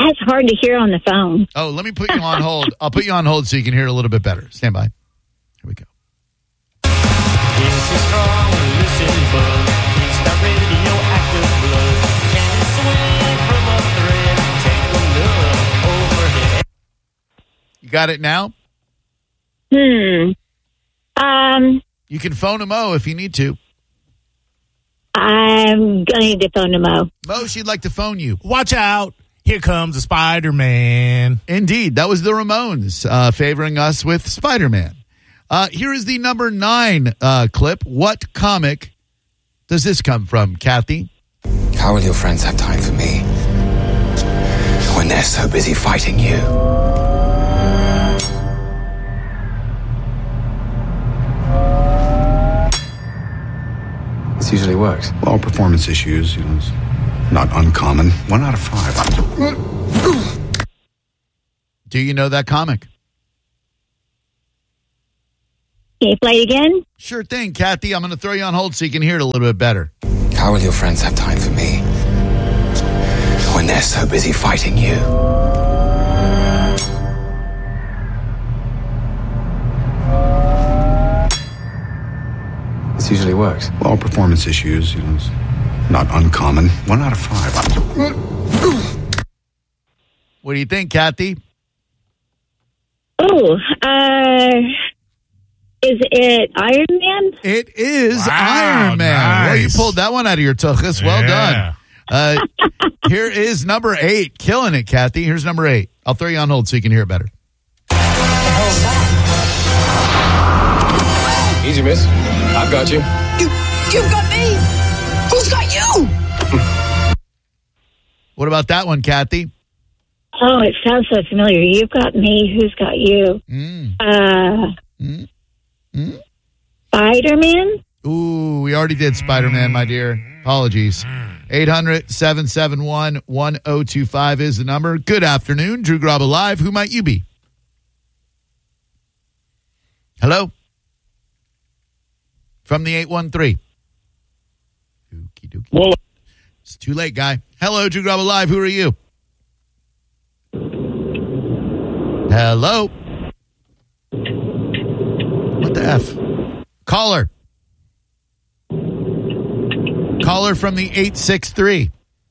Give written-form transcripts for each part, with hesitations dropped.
That's hard to hear on the phone. Oh, let me put you on hold. I'll put you on hold so you can hear it a little bit better. Stand by. Here we go. It's a strong, listen bug. It's the radioactive blood. Can swing from a thread. Take a look overhead. You got it now? You can phone a Mo if you need to. I'm going to need to phone to Mo. Mo, she'd like to phone you. Watch out. Here comes the Spider-Man. Indeed. That was the Ramones favoring us with Spider-Man. Here is the number 9 clip. What comic does this come from, Kathy? How will your friends have time for me when they're so busy fighting you? This usually works. Well, performance issues, it's not uncommon. 1 out of 5. Do you know that comic? Can you play it again? Sure thing, Kathy. I'm going to throw you on hold so you can hear it a little bit better. How will your friends have time for me when they're so busy fighting you? This usually works. Well, performance issues, it's not uncommon. 1 out of 5. What do you think, Kathy? Oh, is it Iron Man? It is Wow, Iron Man. nice. Well, you pulled that one out of your tuchus. Well done. Here is number 8. Killing it, Kathy. Here's number 8. I'll throw you on hold so you can hear it better. Easy, miss. I've got you. You've got me. Who's got you? What about that one, Kathy? Oh, it sounds so familiar. You've got me. Who's got you? Spider-Man? Ooh, we already did Spider-Man, my dear. Apologies. 800-771-1025 is the number. Good afternoon. Drew Graba Live. Who might you be? Hello? From the 813. Okie dokie. Well, It's too late, guy. Hello, Drew Graba Live. Who are you? Hello? What the F? Caller. Caller from the 863.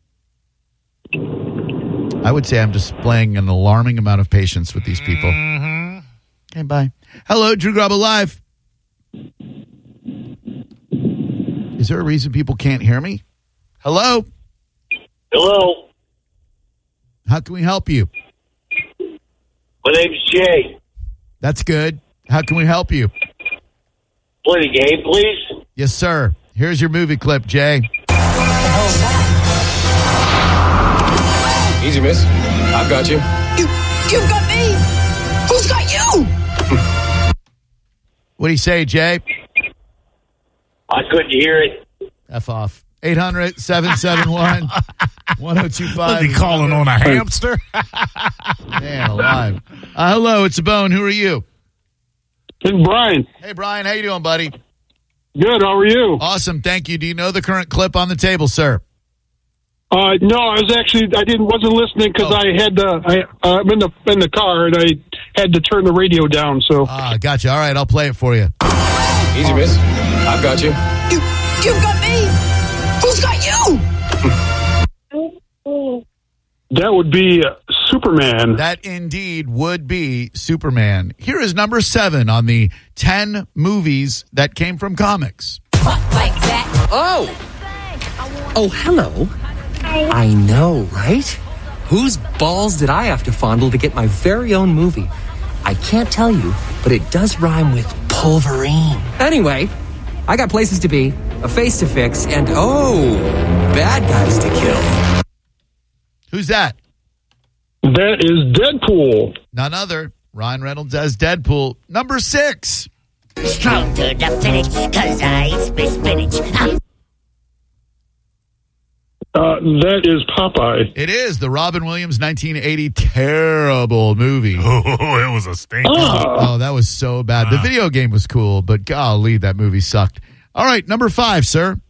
I would say I'm displaying an alarming amount of patience with these people. Okay, bye. Hello, Drew Graba Live. Is there a reason people can't hear me? Hello? hello. How can we help you? My name's Jay. That's good. How can we help you? Play the game, please. Yes, sir. Here's your movie clip, Jay. Easy, miss. I've got you. You've got me. Who's got you? What do you say, Jay? I couldn't hear it. F off. 800-771-1025. Was he calling on a hamster? Man alive. Hello, it's a Bone. Who are you? It's Brian. Hey, Brian. How you doing, buddy? Good. How are you? Awesome. Thank you. Do you know the current clip on the table, sir? No, I wasn't listening because I'm in the car and I had to turn the radio down. So Gotcha. All right, I'll play it for you. Easy, miss. I've got you. You've got me. Who's got you? that would be Superman. That indeed would be Superman. Here is number 7 on the 10 movies that came from comics. Oh, hello. I know, right? Whose balls did I have to fondle to get my very own movie? I can't tell you, but it does rhyme with Pulverine. Anyway, I got places to be, a face to fix, and bad guys to kill. Who's that? That is Deadpool. None other. Ryan Reynolds as Deadpool. Number 6. Strong to the finish, cause I eat spinach. That is Popeye. It is the Robin Williams 1980 terrible movie. Oh, it was a stinker. Oh, that was so bad. The video game was cool, but golly, that movie sucked. All right, number 5, sir.